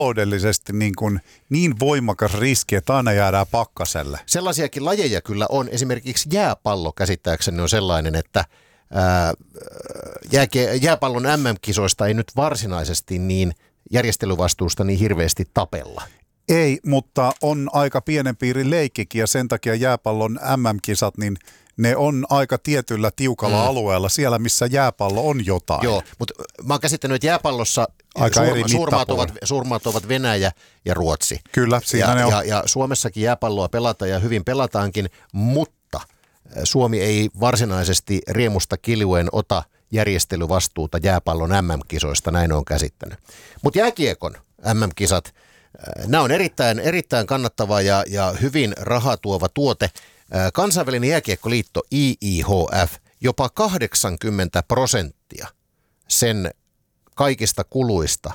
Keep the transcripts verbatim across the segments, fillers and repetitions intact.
taloudellisesti niin, kuin niin voimakas riski, että aina jäädään pakkaselle. Sellaisiakin lajeja kyllä on. Esimerkiksi jääpallo käsittääkseni on sellainen, että ää, jääke, jääpallon äm äm-kisoista ei nyt varsinaisesti niin järjestelyvastuusta niin hirveästi tapella. Ei, mutta on aika pienen piirin leikkikin ja sen takia jääpallon äm äm-kisat, niin ne on aika tietyllä tiukalla mm. alueella, siellä missä jääpallo on jotain. Joo, mutta mä oon käsittänyt, että jääpallossa aika suurma, suurmaat, ovat, suurmaat ovat Venäjä ja Ruotsi. Kyllä, siinä ja, ne on. Ja, ja Suomessakin jääpalloa pelataan ja hyvin pelataankin, mutta Suomi ei varsinaisesti riemusta kiljuen ota järjestelyvastuuta jääpallon äm äm-kisoista, näin on käsittänyt. Mutta jääkiekon äm äm-kisat, nämä on erittäin, erittäin kannattava ja, ja hyvin rahaa tuova tuote. Kansainvälinen jääkiekkoliitto I I H F, jopa kahdeksankymmentä prosenttia sen kaikista kuluista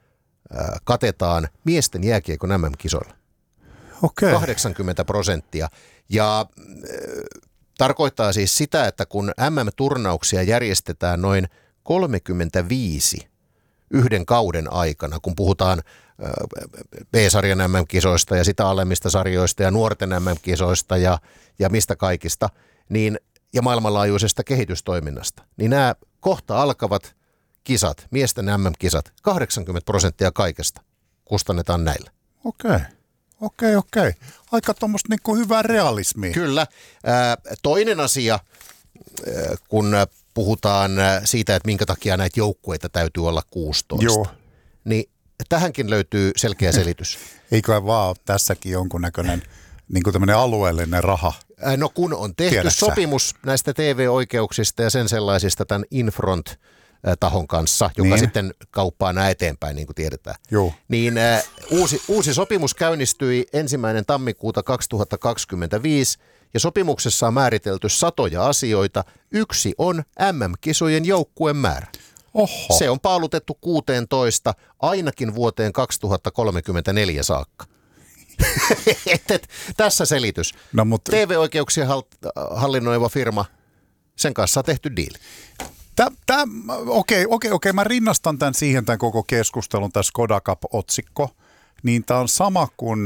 katetaan miesten jääkiekon äm äm-kisoilla. Okei. kahdeksankymmentä prosenttia. Ja äh, tarkoittaa siis sitä, että kun äm äm-turnauksia järjestetään noin kolmekymmentäviisi yhden kauden aikana, kun puhutaan äh, B-sarjan äm äm-kisoista ja sitä alemmista sarjoista ja nuorten äm äm-kisoista ja, ja mistä kaikista, niin, ja maailmanlaajuisesta kehitystoiminnasta, niin nämä kohta alkavat kisat, miesten äm äm-kisat, kahdeksankymmentä prosenttia kaikesta kustannetaan näillä. Okei, okei, okei. Aika tuommoista niinku hyvää realismia. Kyllä. Toinen asia, kun puhutaan siitä, että minkä takia näitä joukkueita täytyy olla kuusitoista, Joo. niin tähänkin löytyy selkeä selitys. Eikö vaan tässäkin jonkunnäköinen niin kuin tämmöinen alueellinen raha? No kun on tehty Tiedäksä? sopimus näistä T V-oikeuksista ja sen sellaisista tämän Infront tahon kanssa, joka niin. sitten kauppaa nämä eteenpäin, niin kuin tiedetään. Joo. Niin ä, uusi, uusi sopimus käynnistyi ensimmäinen tammikuuta kaksituhattakaksikymmentäviisi ja sopimuksessa on määritelty satoja asioita. Yksi on äm äm-kisojen joukkueen määrä. Oho. Se on paalutettu kuusitoista ainakin vuoteen kaksituhattakolmekymmentäneljä saakka. et, et, tässä selitys. No, mutta... T V-oikeuksien hallinnoiva firma, sen kanssa on tehty diili. Okei, okei, okei. Mä rinnastan tämän siihen, tämän koko keskustelun, tämä Skoda Cup-otsikko. Niin tämä on sama kuin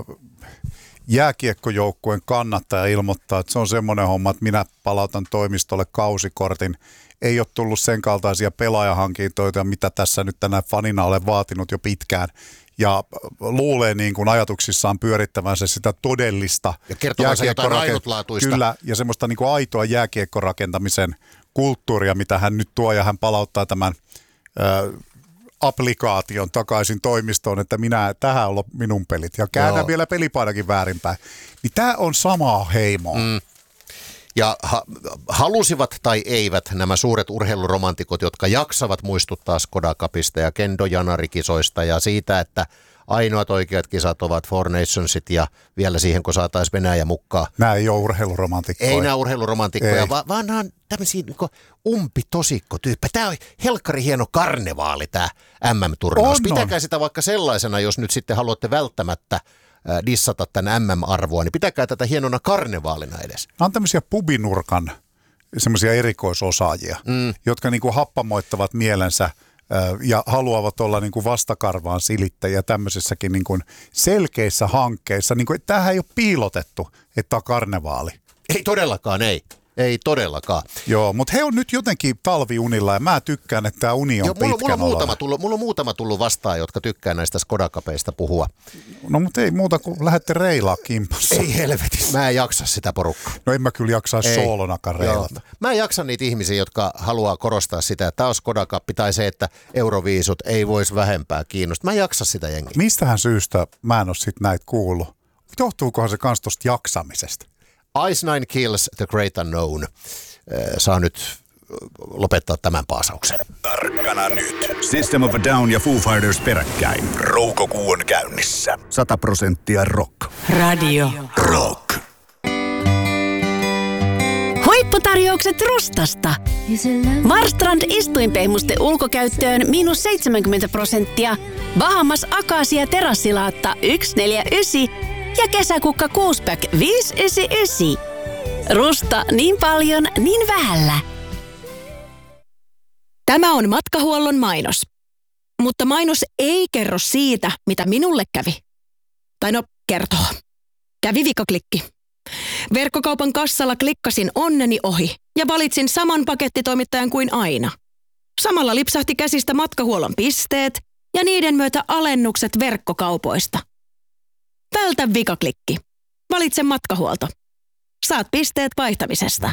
jääkiekkojoukkueen kannattaja ilmoittaa, että se on semmoinen homma, että minä palautan toimistolle kausikortin. Ei ole tullut sen kaltaisia pelaajahankintoja, mitä tässä nyt tänään fanina olen vaatinut jo pitkään. Ja luulee niin kuin ajatuksissaan pyörittävänsä sitä todellista ja kertovansa jotain ainutlaatuista. Kyllä, ja semmoista niin kuin aitoa jääkiekkorakentamisen kulttuuria, mitä hän nyt tuo, ja hän palauttaa tämän ö, applikaation takaisin toimistoon, että minä, tähän on minun pelit, ja käännän Joo. vielä pelipainakin väärinpäin. Niin tämä on samaa heimoa. Mm. Ja ha- halusivat tai eivät nämä suuret urheiluromantikot, jotka jaksavat muistuttaa Skoda Cupista ja Kendo Janari-kisoista ja siitä, että ainoat oikeat kisat ovat Four Nationsit ja vielä siihen, kun saataisiin Venäjä mukaan. Nämä ei ole urheiluromantikkoja. Ei nämä urheiluromantikkoja, vaan, vaan nämä on tämmöisiä niin umpitosikko-tyyppejä. Tämä on helkkari hieno karnevaali, tämä äm äm-turnaus. Pitäkää sitä vaikka sellaisena, jos nyt sitten haluatte välttämättä dissata tämän äm äm-arvoa, niin pitäkää tätä hienona karnevaalina edes. Nämä on tämmöisiä pubinurkan semmoisia erikoisosaajia, mm. jotka niinku happamoittavat mielensä ja haluavat olla niin kuin vastakarvaan silittäjiä tämmöisessäkin niin kuin selkeissä hankkeissa. Niin kuin, tämähän ei ole piilotettu, että on karnevaali. Ei todellakaan, ei. Ei todellakaan. Joo, mutta he on nyt jotenkin talviunilla ja mä tykkään, että tämä uni on Joo, mulla, pitkän mulla, on muutama tullut, mulla on muutama tullut vastaan, jotka tykkää näistä Skoda-kapeista puhua. No mutta ei muuta kuin lähdette reilaa kimpassa. Ei helvetissä. Mä en jaksa sitä porukkaa. No en mä kyllä jaksaisi soolonakaan reilata. Mä en jaksa niitä ihmisiä, jotka haluaa korostaa sitä, että tämä on Skoda-kappi tai se, että Euroviisut ei voisi vähempää kiinnostaa. Mä en jaksa sitä jengiä. Mistähän syystä mä en ole sit näitä kuullut? Johtuukohan se kans tosta jaksamisesta? Ice Nine Kills The Great Unknown saa nyt lopettaa tämän paasauksen. Tarkkana nyt. System of a Down ja Foo Fighters peräkkäin. Roukokuu on käynnissä. Sata prosenttia rock. Radio Rock. Huipputarjoukset Rustasta. Marstrand istuinpehmuste ulkokäyttöön miinus seitsemänkymmentä prosenttia. Bahamas Akasia terassilaatta yksi neljä yhdeksän. Ja kesäkukka kuusipäck viisi yhdeksänkymmentäyhdeksän. Rusta niin paljon, niin vähällä. Tämä on matkahuollon mainos. Mutta mainos ei kerro siitä, mitä minulle kävi. Tai no, kertoo. Kävi vikaklikki. Verkkokaupan kassalla klikkasin onneni ohi ja valitsin saman pakettitoimittajan kuin aina. Samalla lipsahti käsistä matkahuollon pisteet ja niiden myötä alennukset verkkokaupoista. Vältä vikaklikki. Valitse matkahuolto. Saat pisteet vaihtamisesta.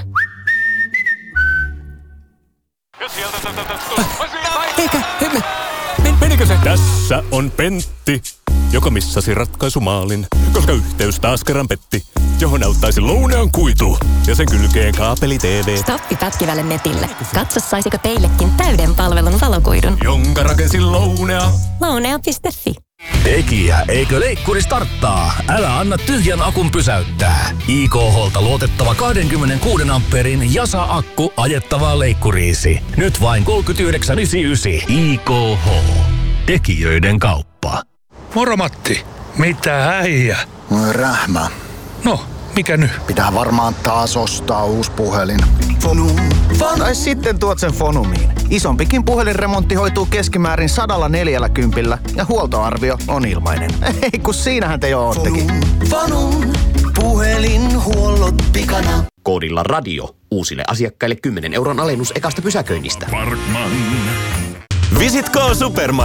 Eikä, emme. Menikö se? Tässä on Pentti, joka missasi ratkaisumaalin, koska yhteys taas kerran petti, johon auttaisi Lounean kuitu ja sen kylkeen kaapeli T V. Stoppi pätkivälle netille. Katso, saisiko teillekin täyden palvelun valokuidun. Jonka rakensi Lounea. Lounea piste fi. Tekijä, eikö leikkuri starttaa? Älä anna tyhjän akun pysäyttää. I K H:lta luotettava kaksikymmentäkuusi ampeerin Jasa-akku ajettavaa leikkuriisi. Nyt vain kolmekymmentäyhdeksän yhdeksänkymmentäyhdeksän. I K H. Tekijöiden kauppa. Moro Matti. Mitä äijä? Rähmä. No, mikä nyt? Pitää varmaan taas ostaa uusi puhelin. Fonum. Tai sitten tuot sen Fonumiin. Isompikin puhelinremontti hoituu keskimäärin sadalla neljällä kympillä ja huoltoarvio on ilmainen. Ei kun siinähän te jo oottekin. Fonum. Puhelinhuollot pikana. Koodilla radio. Uusille asiakkaille kymmenen euron alennus ekasta pysäköinnistä. Parkman. Visit K Supermarket.